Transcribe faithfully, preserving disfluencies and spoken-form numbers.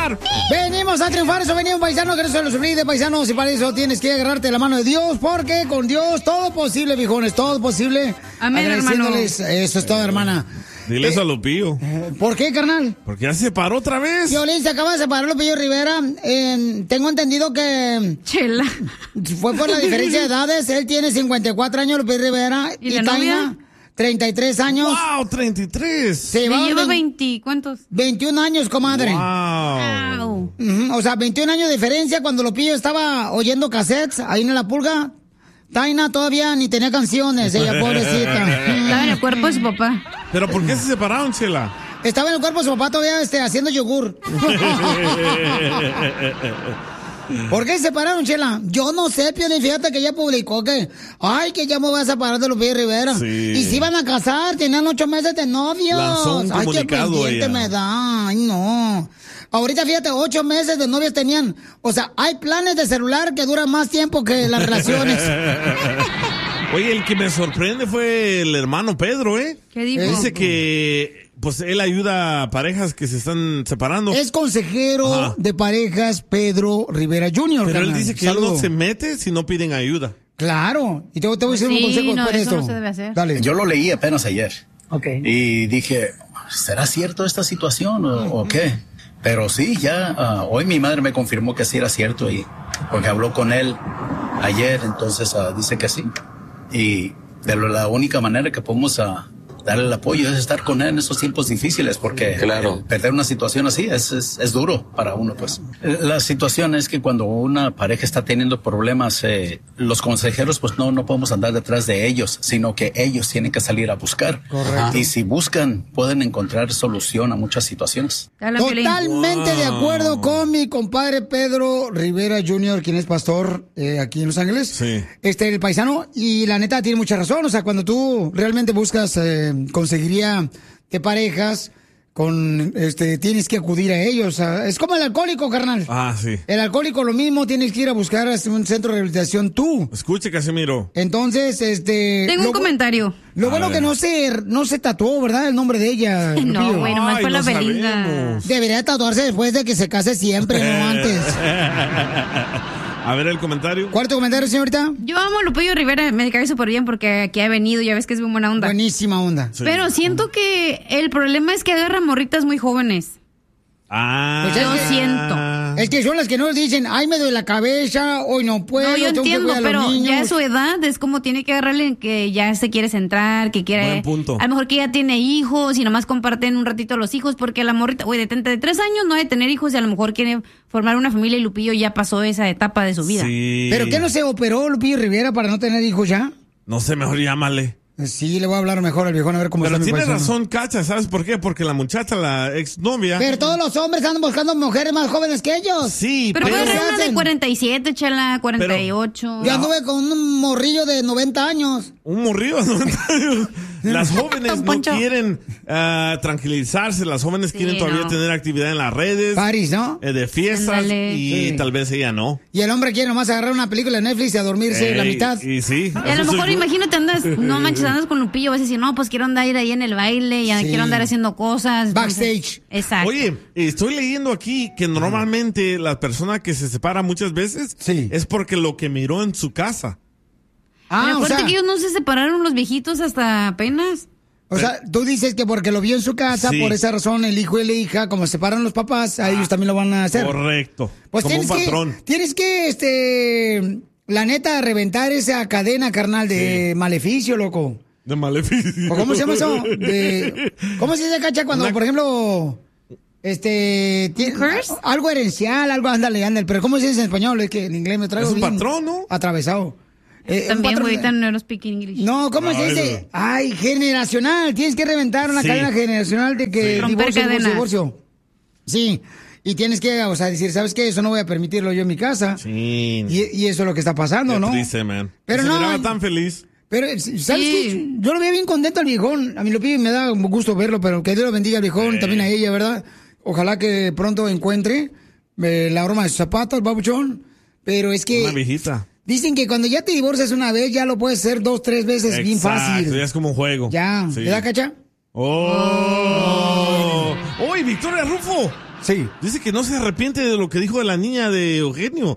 triunfar. Venimos a triunfar, eso venimos, paisano, que no se lo olvide, paisanos, y para eso tienes que agarrarte la mano de Dios, porque con Dios todo posible, viejones, todo posible. Amén, Agradeciéndoles, eso es todo, hermana. Dile eso Eh, a Lupillo. ¿Por qué, carnal? Porque ya se paró otra vez. Violín, se acaba de separar Lupillo Rivera. Eh, tengo entendido que... Chela. Fue por la diferencia de edades. Él tiene cincuenta y cuatro años, Lupillo Rivera. ¿Y la Taina, novia? treinta y tres años. ¡Wow! treinta y tres. Se Me va lleva vein- veinte, ¿cuántos? veintiún años, comadre. ¡Wow! Au. Ujú, o sea, veintiún años de diferencia. Cuando Lupillo estaba oyendo cassettes ahí en La Pulga, Taina todavía ni tenía canciones, ella, pobrecita. Estaba en el cuerpo de su papá. ¿Pero por qué se separaron, Chela? Estaba en el cuerpo de su papá todavía este, haciendo yogur. ¿Por qué se separaron, Chela? Yo no sé, Piolín, fíjate que ella publicó que, ay, que ya me voy a separar de Lupillo Rivera. Sí. Y se iban a casar, tenían ocho meses de novios. Lanzó un Ay, qué comunicado pendiente ella. me da, ay, no. Ahorita, fíjate, ocho meses de novios tenían. O sea, hay planes de celular que duran más tiempo que las relaciones. Oye, el que me sorprende fue el hermano Pedro, ¿eh? ¿Qué dijo? Dice que, pues, él ayuda a parejas que se están separando. Es consejero Ajá. de parejas Pedro Rivera junior Pero él carnal. dice que Saludo. él no se mete si no piden ayuda. Claro. Y te, te voy a decir un Sí, consejo no, después de eso esto. no se debe hacer. Dale. Yo lo leí apenas ayer Ok. y dije, ¿será cierto esta situación o, o qué? Pero sí, ya ah, hoy mi madre me confirmó que sí era cierto y porque habló con él ayer, entonces ah, dice que sí. Y de lo- la única manera que podemos ah, darle el apoyo es estar con él en esos tiempos difíciles, porque Claro. eh, perder una situación así es, es, es duro para uno, pues. Eh, La situación es que cuando una pareja está teniendo problemas, eh, los consejeros, pues no, no podemos andar detrás de ellos, sino que ellos tienen que salir a buscar. Correcto. Y si buscan, pueden encontrar solución a muchas situaciones. Dale, Piolín. Totalmente Wow. de acuerdo con mi compadre Pedro Rivera junior, quien es pastor eh, aquí en Los Ángeles. Sí. Este, el paisano, y la neta tiene mucha razón. O sea, cuando tú realmente buscas eh, conseguiría de parejas, con este tienes que acudir a ellos. O sea, es como el alcohólico, carnal. Ah, sí. El alcohólico lo mismo, tienes que ir a buscar hasta un centro de rehabilitación tú. Escuche, Casimiro. Entonces, este... Tengo lo un bu- comentario. Lo A bueno ver. que no se, no se tatuó, ¿verdad? El nombre de ella. No, Lupillo. güey, nomás Ay, fue la no belinda. sabemos. Debería tatuarse después de que se case siempre, no antes. A ver el comentario. ¿Cuál es tu comentario, señorita? Yo amo a Lupillo Rivera, me cae súper bien porque aquí ha venido, ya ves que es bien buena onda. Buenísima onda. Sí. Pero siento que el problema es que agarra morritas muy jóvenes. Ah. Pues Yo es que- siento. Es que son las que no dicen, ay, me duele la cabeza, hoy no puedo, No, yo tengo que entiendo, cuidar a los pero niños. ya a su edad es como tiene que agarrarle en que ya se quiere centrar, que quiere... Buen punto. A lo mejor que ya tiene hijos y nomás comparten un ratito a los hijos, porque la morrita, güey, de treinta y tres años no ha de tener hijos y a lo mejor quiere formar una familia y Lupillo ya pasó esa etapa de su vida. Sí. ¿Pero qué no se operó Lupillo Rivera para no tener hijos ya? No sé, mejor llámale. Sí, le voy a hablar mejor al viejón a ver cómo Pero está mi tiene paisano. razón, Cacha, ¿sabes por qué? Porque la muchacha, la exnovia... Pero todos los hombres andan buscando mujeres más jóvenes que ellos. Sí, Pero pero... puede ser una de hacen? cuarenta y siete, chala, cuarenta y ocho. Yo anduve con un morrillo de noventa años. Un morrillo, ¿no? Las jóvenes Don no Poncho. quieren ah, tranquilizarse, las jóvenes Sí, quieren todavía no. tener actividad en las redes, Paris, ¿no? eh, de fiestas, Ándale. y Sí. tal vez ella no. Y el hombre quiere nomás agarrar una película de Netflix y a dormirse la Ey, mitad. Y sí. Y a lo eso mejor, soy yo. imagínate, andas, no manches, andas con Lupillo, vas a decir, no, pues quiero andar ahí en el baile, ya Sí. quiero andar haciendo cosas. Backstage. Exacto. Oye, estoy leyendo aquí que normalmente la persona que se separa muchas veces Sí. es porque lo que miró en su casa. Ah, Pero o acuérdate sea, que ellos no se separaron los viejitos hasta apenas. o sea, tú dices que porque lo vio en su casa, Sí. por esa razón el hijo y la hija, como se separan los papás, a ellos también lo van a hacer. Correcto. Pues como un tienes patrón. que, tienes que, este, la neta, reventar esa cadena, carnal, de maleficio, loco. De maleficio. ¿O cómo se llama eso? De, ¿Cómo se dice, Cacha, cuando, Una- por ejemplo, este, tiene, ¿Curse? algo herencial, algo, ándale, ándale, pero ¿cómo se dice en español? Es que en inglés me traigo Es un bien patrón, ¿no? Atravesado. Eh, un También, patrón- güey, ahorita no speak English. No, ¿cómo No, se eso. dice? Ay, generacional. Tienes que reventar una Sí. cadena generacional de que Sí. divorcio, Romper divorcio, cadenas. divorcio. Sí. Y tienes que, o sea, decir, ¿sabes qué? Eso no voy a permitirlo yo en mi casa. Sí. Y, y eso es lo que está pasando, Qué ¿no? triste, man. Pero se no, miraba ay- tan feliz. Pero, ¿sabes Sí. qué? Yo lo veía bien contento al viejón. A mí lo pide y me da gusto verlo, pero que Dios lo bendiga al viejón, Sí. también a ella, ¿verdad? Ojalá que pronto encuentre eh, la broma de sus zapatos, babuchón. Pero es que Una viejita. dicen que cuando ya te divorcias una vez, ya lo puedes hacer dos, tres veces bien Exacto, fácil. ya es como un juego. Ya, Sí. ¿verdad, Cacha? ¡Oh! ¡Uy, Victoria Rufo! Sí. Dice que no se arrepiente de lo que dijo de la niña de Eugenio.